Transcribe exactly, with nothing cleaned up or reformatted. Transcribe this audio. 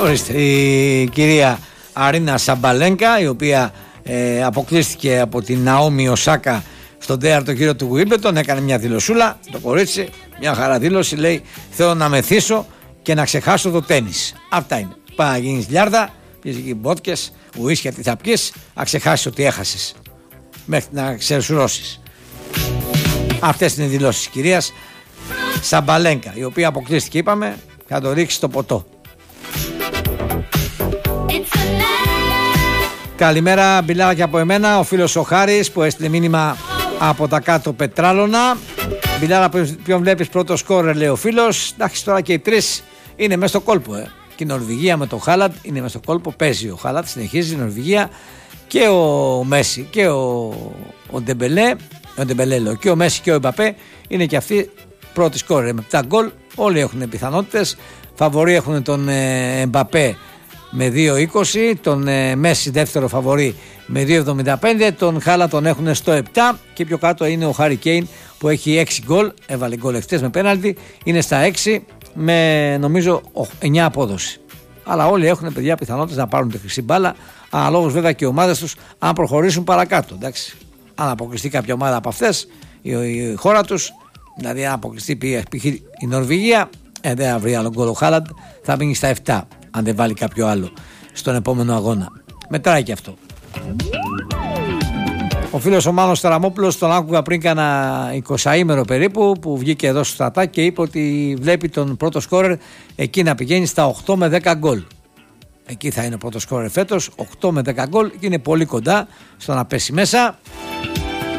Ορίστε, η κυρία Αρίνα Σαμπαλένκα, η οποία ε, αποκλείστηκε από την Ναόμι Οσάκα στον τέταρτο γύρο του Wimbledon, έκανε μια δηλωσούλα. Το κορίτσι, μια χαρά δήλωση, λέει: θέλω να μεθύσω και να ξεχάσω το τένις. Αυτά είναι. Πάει να γίνεις λιάρδα, πιες εκεί μπότκες, ουίσκια, τι θα πιεις, να ξεχάσεις ότι έχασες. Μέχρι να ξεσουρώσεις. Αυτές είναι οι δηλώσεις της κυρίας Σαμπαλένκα, η οποία αποκλείστηκε, είπαμε, θα το ρίξει στο ποτό. Καλημέρα, μπιλάρια από εμένα. Ο φίλος ο Χάρης που έστειλε μήνυμα από τα κάτω Πετράλωνα. Μπιλάρα, ποιον βλέπεις πρώτο σκόρερ, λέει ο φίλος. Εντάξει, τώρα και οι τρεις είναι μέσα στο κόλπο. Ε. Και η Νορβηγία με το Χάλαντ είναι μέσα στο κόλπο. Παίζει ο Χάλαντ, συνεχίζει η Νορβηγία και ο Μέση και ο, ο Ντεμπελέ, ο Ντεμπελέλο και ο Μέση και ο Εμπαπέ είναι και αυτοί πρώτοι σκόρερ. Με επτά γκολ, όλοι έχουν πιθανότητες. Φαβορί έχουν τον Εμπαπέ με δύο είκοσι, τον ε, Μέση δεύτερο φαβορί με δύο εβδομήντα πέντε, τον Χάλα τον έχουν στο επτά και πιο κάτω είναι ο Χάρι Κέιν που έχει έξι γκολ, έβαλε γκολ εχθές με πέναλτι, είναι στα έξι με νομίζω εννιά απόδοση. Αλλά όλοι έχουν, παιδιά, πιθανότητες να πάρουν τη χρυσή μπάλα, αναλόγως βέβαια και οι ομάδες τους αν προχωρήσουν παρακάτω. Εντάξει. Αν αποκλειστεί κάποια ομάδα από αυτές, η, η χώρα τους, δηλαδή αν αποκλειστεί π.χ. η Νορβηγία, ε, δεν θα βρει άλλο γκολ ο Χάλαντ, θα μείνει στα επτά. Αν δεν βάλει κάποιο άλλο στον επόμενο αγώνα. Μετράει και αυτό. Ο φίλος ο Μάνος Ταραμόπουλος τον άκουγα πριν κάνα εικοσαήμερο περίπου, που βγήκε εδώ στο Στρατά και είπε ότι βλέπει τον πρώτο σκόρερ εκεί να πηγαίνει στα οκτώ με δέκα γκολ. Εκεί θα είναι ο πρώτος σκόρερ φέτος, οκτώ με δέκα γκολ, και είναι πολύ κοντά στο να πέσει μέσα.